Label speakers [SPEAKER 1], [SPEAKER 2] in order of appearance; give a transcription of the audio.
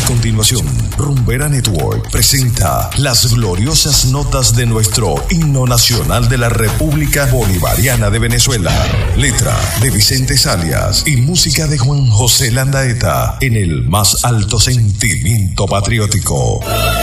[SPEAKER 1] continuación, Rumbera Network presenta las gloriosas notas de nuestro himno nacional de la República Bolivariana de Venezuela. Letra de Vicente Salias y música de Juan José Landaeta en el más alto sentimiento patriótico.